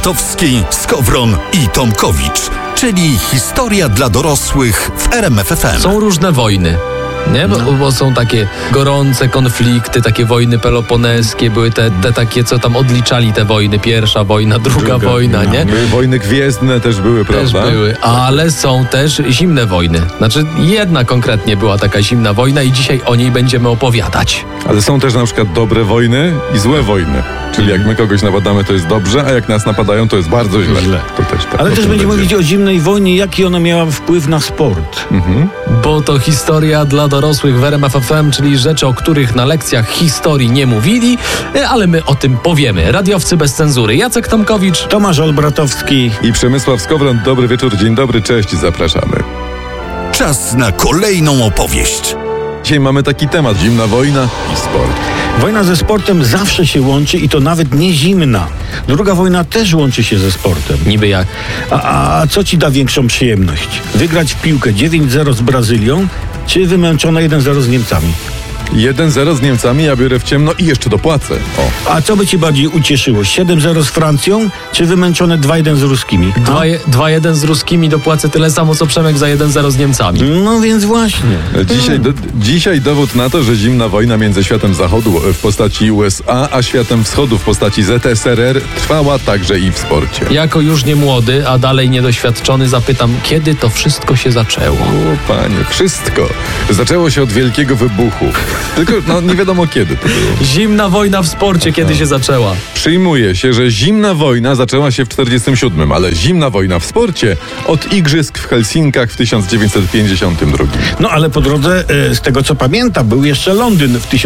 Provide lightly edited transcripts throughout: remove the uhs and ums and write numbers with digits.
Olbratowski, Skowron i Tomkowicz, czyli historia dla dorosłych w RMF FM. Są różne wojny. Nie? Bo są takie gorące konflikty, takie wojny peloponeskie, były te takie, co tam odliczali te wojny. Pierwsza wojna, druga wojna, nie? Wojny gwiezdne też były, prawda? Też były, ale są też zimne wojny. Znaczy jedna konkretnie była taka zimna wojna i dzisiaj o niej będziemy opowiadać. Ale są też na przykład dobre wojny i złe wojny. Czyli jak my kogoś napadamy, to jest dobrze, a jak nas napadają, to jest bardzo źle. To też tak. Ale też będziemy mówić o zimnej wojnie, jaki ona miała wpływ na sport. Bo to historia dla dorosłych w RMF FM, czyli rzeczy, o których na lekcjach historii nie mówili, ale my o tym powiemy. Radiowcy bez cenzury. Jacek Tomkowicz, Tomasz Olbratowski i Przemysław Skowron. Dobry wieczór, dzień dobry, cześć, zapraszamy. Czas na kolejną opowieść. Dzisiaj mamy taki temat, zimna wojna i sport. Wojna ze sportem zawsze się łączy i to nawet nie zimna. Druga wojna też łączy się ze sportem. niby jak? A co ci da większą przyjemność? Wygrać w piłkę 9-0 z Brazylią, czy wymęczone 1-0 z Niemcami? 1-0 z Niemcami, ja biorę w ciemno i jeszcze dopłacę. A co by ci bardziej ucieszyło? 7-0 z Francją, czy wymęczone 2-1 z Ruskimi? 2-1 z Ruskimi dopłacę tyle samo, co Przemek za 1-0 z Niemcami. No więc właśnie. Dzisiaj dowód na to, że zimna wojna między światem zachodu w postaci USA, a światem wschodu w postaci ZSRR trwała także i w sporcie. Jako już nie młody, a dalej niedoświadczony zapytam, kiedy to wszystko się zaczęło? O panie, wszystko. Zaczęło się od wielkiego wybuchu. Tylko nie wiadomo kiedy to było. Zimna wojna w sporcie, kiedy się zaczęła? Przyjmuje się, że zimna wojna zaczęła się w 1947, ale zimna wojna w sporcie od igrzysk w Helsinkach w 1952. No ale po drodze, z tego co pamiętam, był jeszcze Londyn w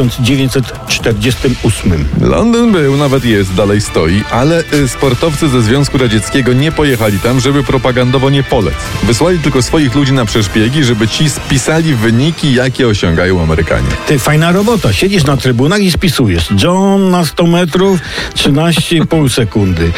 1948. Londyn był, nawet jest, dalej stoi, ale sportowcy ze Związku Radzieckiego nie pojechali tam, żeby propagandowo nie polec. Wysłali tylko swoich ludzi na przeszpiegi, żeby ci spisali wyniki, jakie osiągają Amerykanie. Ty, fajna robota. Siedzisz na trybunach i spisujesz. John na 100 metrów 13,5 sekundy.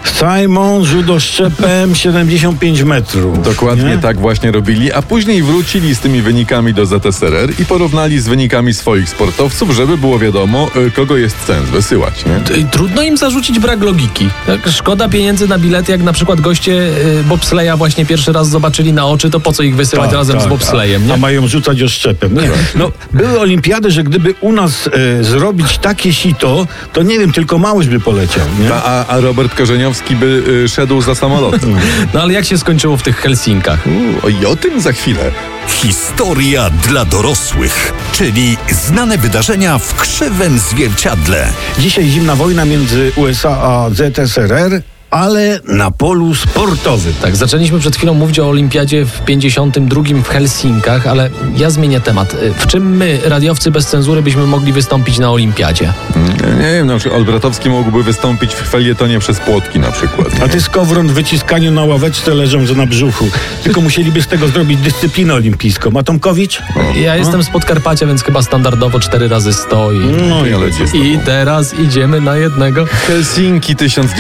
Simon rzudoszczepem 75 metrów. Dokładnie tak właśnie robili, a później wrócili z tymi wynikami do ZSRR i porównali z wynikami swoich sportowców, żeby było wiadomo, kogo jest sens wysyłać, nie? Trudno im zarzucić brak logiki. Szkoda pieniędzy na bilety, jak na przykład goście bobsleja właśnie pierwszy raz zobaczyli na oczy, to po co ich wysyłać razem z bobslejem, nie? A mają rzucać oszczepem. Nie. No, były olimpiady, że gdyby u nas zrobić takie sito, to nie wiem, tylko Małysz by poleciał, nie? A Robert Korzeniowski by szedł za samolotem. No ale jak się skończyło w tych Helsinkach? I o tym za chwilę. Historia dla dorosłych, czyli znane wydarzenia w krzywym zwierciadle. Dzisiaj zimna wojna między USA a ZSRR, ale na polu sportowym. Tak, zaczęliśmy przed chwilą mówić o olimpiadzie w 52 w Helsinkach, ale ja zmienię temat. W czym my, radiowcy bez cenzury, byśmy mogli wystąpić na olimpiadzie? Nie wiem, na przykład Olbratowski mógłby wystąpić w felietonie przez płotki na przykład. Nie? A ty, Skowron, w wyciskaniu na ławeczce leżąc na brzuchu. Tylko musieliby z tego zrobić dyscyplinę olimpijską. A Tomkowicz? Ja jestem z Podkarpacia, więc chyba standardowo 4 razy 100 No i teraz idziemy na jednego. Helsinki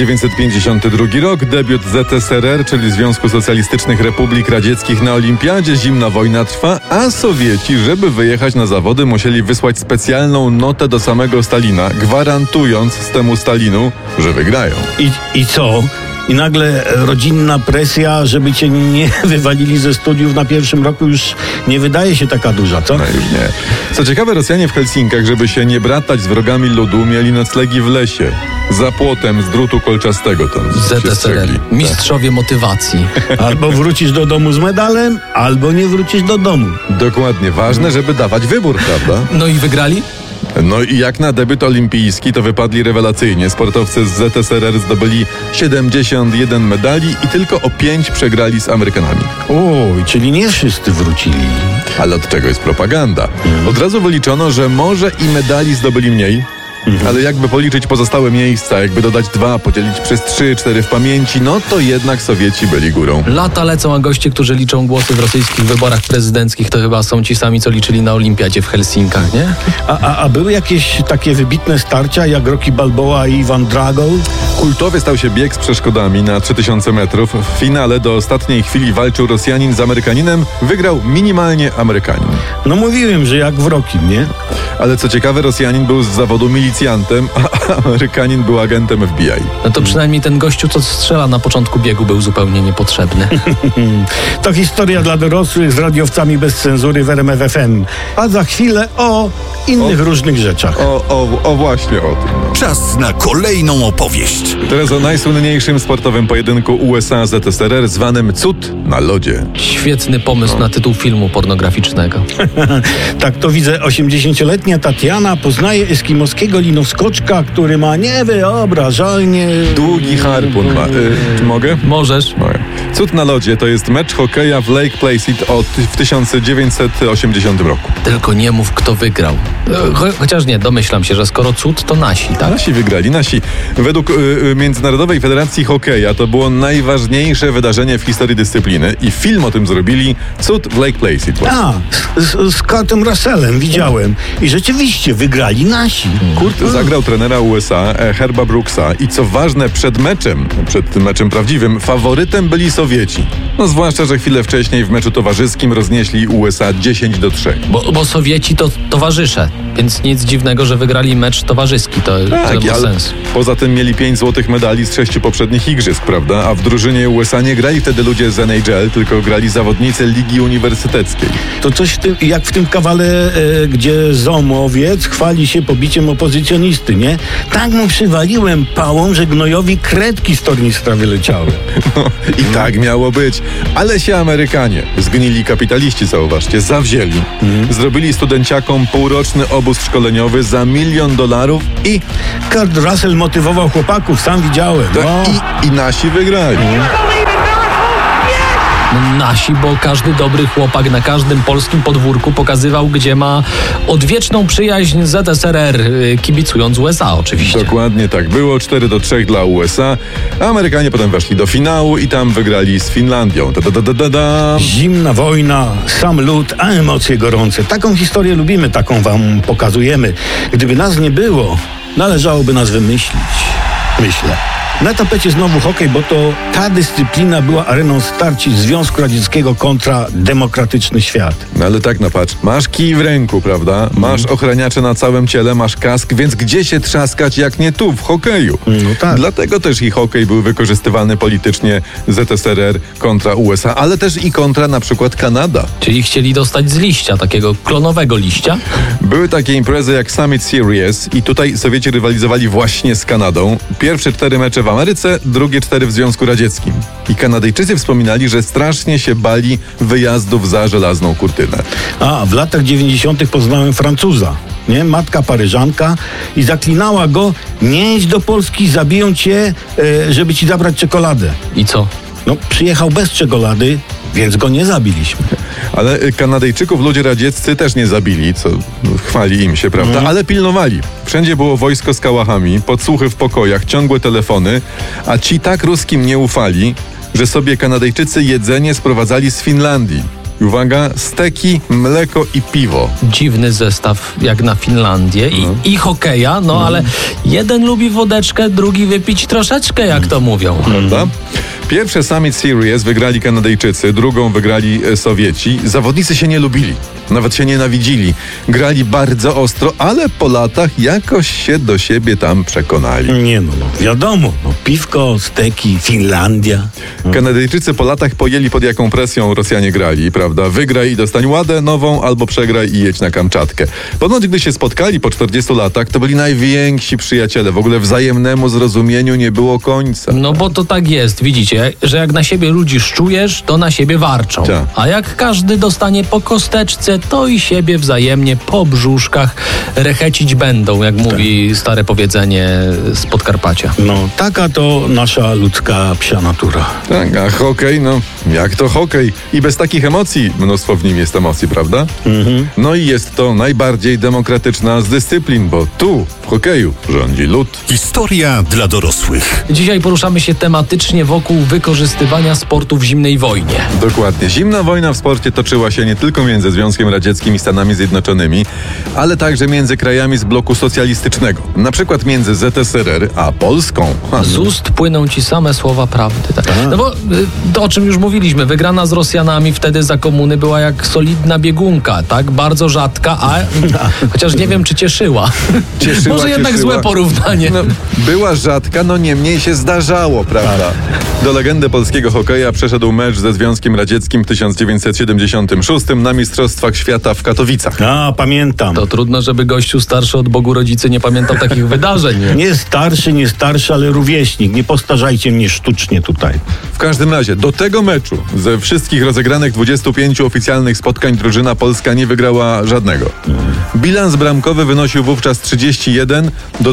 1952 rok, debiut ZSRR, czyli Związku Socjalistycznych Republik Radzieckich na olimpiadzie. Zimna wojna trwa, a Sowieci, żeby wyjechać na zawody, musieli wysłać specjalną notę do samego Stalina, gwarantując temu Stalinu, że wygrają. I co? I nagle rodzinna presja, żeby cię nie wywalili ze studiów na pierwszym roku, już nie wydaje się taka duża, co? No już nie. Co ciekawe, Rosjanie w Helsinkach, żeby się nie bratać z wrogami ludu, mieli noclegi w lesie. Za płotem z drutu kolczastego tam. ZSRR. Mistrzowie motywacji. Albo wrócisz do domu z medalem, albo nie wrócisz do domu. Dokładnie. Ważne, żeby dawać wybór, prawda? No i wygrali? No i jak na debiut olimpijski to wypadli rewelacyjnie. Sportowcy z ZSRR zdobyli 71 medali i tylko o 5 przegrali z Amerykanami. Oj, czyli nie wszyscy wrócili. Ale od czego jest propaganda? Od razu wyliczono, że może i medali zdobyli mniej, ale jakby policzyć pozostałe miejsca, jakby dodać 2, podzielić przez 3, 4 w pamięci, no to jednak Sowieci byli górą. Lata lecą, a goście, którzy liczą głosy w rosyjskich wyborach prezydenckich, to chyba są ci sami, co liczyli na olimpiadzie w Helsinkach, nie? A były jakieś takie wybitne starcia, jak Rocky Balboa i Ivan Drago? Kultowy stał się bieg z przeszkodami na 3000 metrów. W finale do ostatniej chwili walczył Rosjanin z Amerykaninem. Wygrał minimalnie Amerykanin. No mówiłem, że jak w Rockim, nie? Ale co ciekawe, Rosjanin był z zawodu milicjantem, a Amerykanin był agentem FBI. No to przynajmniej ten gościu, co strzela na początku biegu, był zupełnie niepotrzebny. To historia dla dorosłych z radiowcami bez cenzury w RMF FM. A za chwilę o innych różnych rzeczach. O właśnie o tym. No. Czas na kolejną opowieść. Teraz o najsłynniejszym sportowym pojedynku USA-ZSRR zwanym Cud na lodzie. Świetny pomysł na tytuł filmu pornograficznego. Tak to widzę, 80-letnia Tatiana poznaje eskimoskiego linoskoczka, który ma niewyobrażalnie... Długi harpun ma. Czy mogę? Możesz. Mogę. Cud na lodzie to jest mecz hokeja w Lake Placid w 1980 roku. Tylko nie mów, kto wygrał. Chociaż nie, domyślam się, że skoro cud, to nasi, tak? Nasi wygrali, nasi. Według Międzynarodoej Federacji Hokeja to było najważniejsze wydarzenie w historii dyscypliny i film o tym zrobili. Cud w Lake Placid. A, z Kurtem Russellem widziałem. I rzeczywiście wygrali nasi. Kurt zagrał trenera USA Herba Brooksa i co ważne, przed tym meczem prawdziwym, faworytem byli Sowieci. No zwłaszcza, że chwilę wcześniej w meczu towarzyskim roznieśli USA 10-3. Bo Sowieci to towarzysze, więc nic dziwnego, że wygrali mecz towarzyski. To ma sens. Poza tym mieli 5 złotych medali z 6 poprzednich igrzysk, prawda? A w drużynie USA nie grali wtedy ludzie z NHL, tylko grali zawodnicy Ligi Uniwersyteckiej. To coś jak w tym kawale, gdzie Zomowiec chwali się pobiciem opozycjonisty, nie? Tak mu przywaliłem pałą, że gnojowi kredki z tornistra wyleciały. No, i tak miało być. Ale się Amerykanie, zgnili kapitaliści, zauważcie, zawzięli. Zrobili studenciakom półroczny obóz szkoleniowy za $1 milion i... Kurt Russell motywował chłopaków, sam widziałem. No. I nasi wygrali. Nasi, bo każdy dobry chłopak na każdym polskim podwórku pokazywał, gdzie ma odwieczną przyjaźń ZSRR, kibicując USA oczywiście. Dokładnie tak było, 4-3 dla USA. Amerykanie potem weszli do finału i tam wygrali z Finlandią. Zimna wojna, sam lód, a emocje gorące. Taką historię lubimy, taką wam pokazujemy. Gdyby nas nie było, należałoby nas wymyślić. Myślę. Na tapecie znowu hokej, bo to ta dyscyplina była areną starci Związku Radzieckiego kontra demokratyczny świat. No ale tak patrz, masz kij w ręku, prawda? Masz ochraniacze na całym ciele, masz kask, więc gdzie się trzaskać jak nie tu, w hokeju? No tak. Dlatego też i hokej był wykorzystywany politycznie ZSRR kontra USA, ale też i kontra na przykład Kanada. Czyli chcieli dostać z liścia, takiego klonowego liścia? Były takie imprezy jak Summit Series i tutaj Sowieci rywalizowali właśnie z Kanadą. Pierwsze 4 mecze w Ameryce, drugie 4 w Związku Radzieckim. I Kanadyjczycy wspominali, że strasznie się bali wyjazdów za żelazną kurtynę. A w latach 90. poznałem Francuza, nie? Matka Paryżanka i zaklinała go: nie idź do Polski, zabiją cię, żeby ci zabrać czekoladę. I co? No, przyjechał bez czekolady, więc go nie zabiliśmy. Ale Kanadyjczyków ludzie radzieccy też nie zabili, co chwali im się, prawda? Ale pilnowali. Wszędzie było wojsko z kałachami, podsłuchy w pokojach, ciągłe telefony, a ci tak ruskim nie ufali, że sobie Kanadyjczycy jedzenie sprowadzali z Finlandii. I uwaga, steki, mleko i piwo. Dziwny zestaw jak na Finlandię i hokeja, ale jeden lubi wodeczkę, drugi wypić troszeczkę, jak to mówią. Prawda? Pierwsze Summit Series wygrali Kanadyjczycy, drugą wygrali Sowieci. Zawodnicy się nie lubili, nawet się nienawidzili. Grali bardzo ostro, ale po latach jakoś się do siebie tam przekonali. Nie wiadomo, piwko, steki, Finlandia. Kanadyjczycy po latach pojęli, pod jaką presją Rosjanie grali, prawda? Wygraj i dostań ładę nową, albo przegraj i jedź na Kamczatkę. Ponoć, gdy się spotkali po 40 latach, to byli najwięksi przyjaciele. W ogóle wzajemnemu zrozumieniu nie było końca. No bo to tak jest, widzicie, że jak na siebie ludzi szczujesz, to na siebie warczą. Tak. A jak każdy dostanie po kosteczce, to i siebie wzajemnie po brzuszkach rechecić będą, jak mówi stare powiedzenie z Podkarpacia. No, taka to nasza ludzka psia natura. Tak, a hokej, jak to hokej? I bez takich emocji, mnóstwo w nim jest emocji, prawda? No i jest to najbardziej demokratyczna z dyscyplin, bo tu, w hokeju rządzi lud. Historia dla dorosłych. Dzisiaj poruszamy się tematycznie wokół wykorzystywania sportu w zimnej wojnie. Dokładnie. Zimna wojna w sporcie toczyła się nie tylko między Związkiem Radzieckim i Stanami Zjednoczonymi, ale także między krajami z bloku socjalistycznego. Na przykład między ZSRR a Polską. Z ust płyną ci same słowa prawdy. Tak. No bo to, o czym już mówiliśmy, wygrana z Rosjanami wtedy za komuny była jak solidna biegunka, tak? Bardzo rzadka, chociaż nie wiem, czy cieszyła. Może jednak złe porównanie. No, była rzadka, no niemniej się zdarzało, prawda? Do legendy polskiego hokeja przeszedł mecz ze Związkiem Radzieckim w 1976 na Mistrzostwach Świata w Katowicach. Pamiętam. To trudno, żeby gościu starszy od Bogu rodzicy nie pamiętał takich wydarzeń. Nie starszy, ale rówieśnik. Nie postarzajcie mnie sztucznie tutaj. W każdym razie, do tego meczu ze wszystkich rozegranych 25 oficjalnych spotkań drużyna polska nie wygrała żadnego. Bilans bramkowy wynosił wówczas 31 do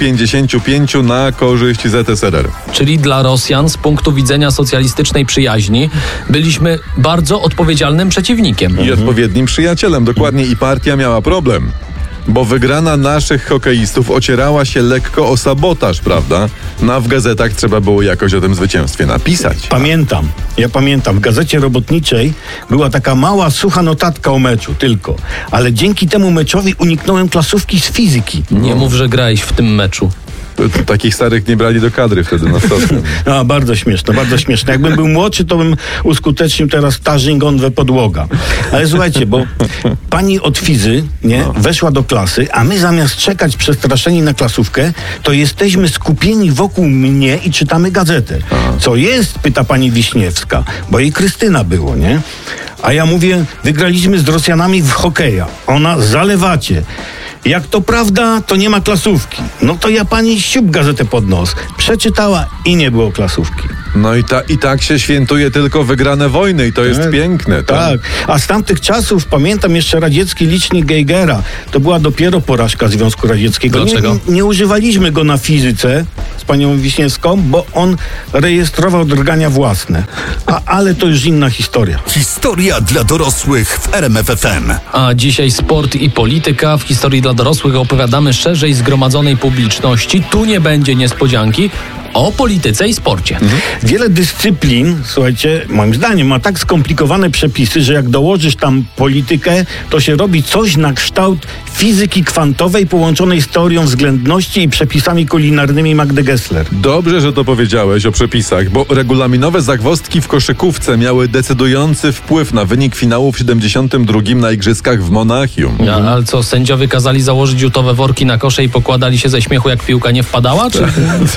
255 na korzyść ZSRR. Czyli dla Rosjan z punktu widzenia socjalistycznej przyjaźni byliśmy bardzo odpowiedzialnym przeciwnikiem. I odpowiednim przyjacielem, dokładnie, i partia miała problem. Bo wygrana naszych hokeistów ocierała się lekko o sabotaż, prawda? No a w gazetach trzeba było jakoś o tym zwycięstwie napisać. Ja pamiętam. W Gazecie Robotniczej była taka mała, sucha notatka o meczu tylko. Ale dzięki temu meczowi uniknąłem klasówki z fizyki. Nie mów, że grałeś w tym meczu. Takich starych nie brali do kadry wtedy na stosem. Bardzo śmieszne, bardzo śmieszne. Jakbym był młodszy, to bym uskutecznił teraz tarzyngonwę podłoga. Ale słuchajcie, bo pani od fizy weszła do klasy, a my zamiast czekać przestraszeni na klasówkę, to jesteśmy skupieni wokół mnie i czytamy gazetę. Co jest? Pyta pani Wiśniewska, bo jej Krystyna było, nie? A ja mówię, wygraliśmy z Rosjanami w hokeja. Ona, zalewacie. Jak to prawda, to nie ma klasówki. No to ja pani siup gazetę pod nos. Przeczytała i nie było klasówki. No i tak się świętuje tylko wygrane wojny i to jest piękne. Tak. A z tamtych czasów pamiętam jeszcze radziecki licznik Geigera. To była dopiero porażka Związku Radzieckiego. Dlaczego? Nie używaliśmy go na fizyce z panią Wiśniewską, bo on rejestrował drgania własne. Ale to już inna historia. Historia dla dorosłych w RMF FM. A dzisiaj sport i polityka. W historii dla dorosłych opowiadamy szerzej zgromadzonej publiczności. Tu nie będzie niespodzianki. O polityce i sporcie. Wiele dyscyplin, słuchajcie, moim zdaniem ma tak skomplikowane przepisy, że jak dołożysz tam politykę, to się robi coś na kształt fizyki kwantowej połączonej z teorią względności i przepisami kulinarnymi Magdy Gessler. Dobrze, że to powiedziałeś o przepisach, bo regulaminowe zagwozdki w koszykówce miały decydujący wpływ na wynik finału w 72 na igrzyskach w Monachium. Ale co, sędziowie kazali założyć jutowe worki na kosze i pokładali się ze śmiechu, jak piłka nie wpadała? Czy?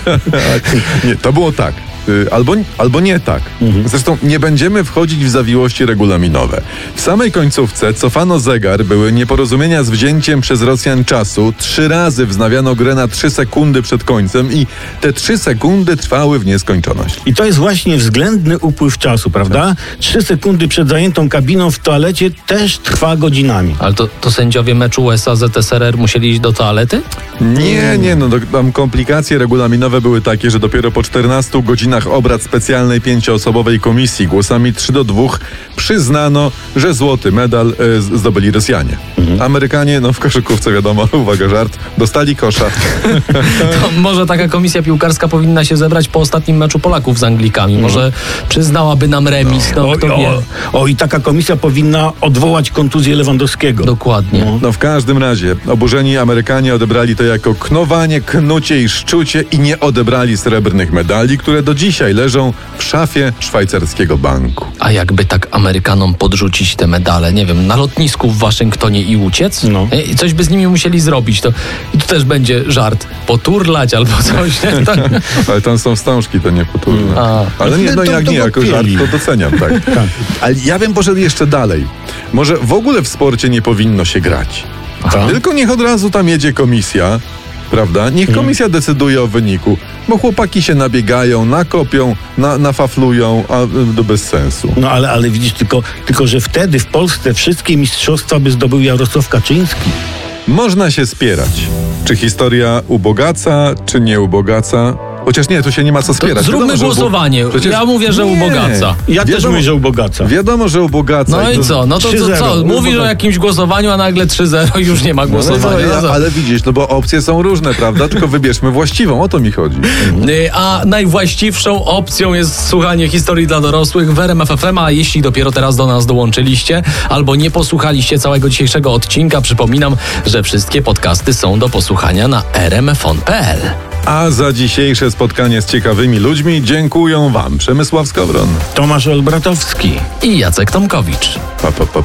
Nie, to było tak. Albo nie tak. Zresztą nie będziemy wchodzić w zawiłości regulaminowe. W samej końcówce cofano zegar, były nieporozumienia z wzięciem przez Rosjan czasu. 3 razy wznawiano grę na 3 sekundy przed końcem i te 3 sekundy trwały w nieskończoność. I to jest właśnie względny upływ czasu, prawda? 3 sekundy przed zajętą kabiną w toalecie też trwa godzinami. Ale to sędziowie meczu USA-ZSRR musieli iść do toalety? Nie, tam komplikacje regulaminowe były takie, że dopiero po 14 godzinach obrad specjalnej 5-osobowej komisji głosami 3-2 przyznano, że złoty medal zdobyli Rosjanie. Amerykanie, w koszykówce wiadomo, uwaga, żart, dostali kosza. To może taka komisja piłkarska powinna się zebrać po ostatnim meczu Polaków z Anglikami. Może przyznałaby nam remis, kto wie. I taka komisja powinna odwołać kontuzję Lewandowskiego. Dokładnie. W każdym razie oburzeni Amerykanie odebrali to jako knowanie, knucie i szczucie i nie odebrali srebrnych medali, które do dzisiaj leżą w szafie szwajcarskiego banku. A jakby tak Amerykanom podrzucić te medale, nie wiem, na lotnisku w Waszyngtonie i uciec? I coś by z nimi musieli zrobić. I tu też będzie żart. Poturlać albo coś. Nie? Tak. Ale tam są wstążki, to nie poturlać. Ale nie, jako żart to doceniam, tak. Ale ja bym poszedł jeszcze dalej. Może w ogóle w sporcie nie powinno się grać. Tylko niech od razu tam jedzie komisja, prawda? Niech komisja decyduje o wyniku, bo chłopaki się nabiegają, nakopią, nafaflują, a to bez sensu. Ale widzisz, tylko że wtedy w Polsce wszystkie mistrzostwa by zdobył Jarosław Kaczyński. Można się spierać, czy historia ubogaca, czy nie ubogaca, Chociaż nie, tu się nie ma co spierać. Zróbmy Wiadomo, że głosowanie. Przecież... Ja mówię, że Nie. ubogaca. Ja też Wiadomo- mówię, że ubogaca. Wiadomo, że ubogaca. No i co? No to 3-0. co? Mówisz o jakimś głosowaniu, a nagle 3-0 już nie ma głosowania. No co? Ale widzisz, no bo opcje są różne, prawda? Tylko wybierzmy właściwą, o to mi chodzi. A najwłaściwszą opcją jest słuchanie historii dla dorosłych w RMF FM, a jeśli dopiero teraz do nas dołączyliście albo nie posłuchaliście całego dzisiejszego odcinka, przypominam, że wszystkie podcasty są do posłuchania na rmfon.pl. A za dzisiejsze spotkanie z ciekawymi ludźmi dziękuję wam Przemysław Skowron. Tomasz Olbratowski. I Jacek Tomkowicz. Pa, pa, pa,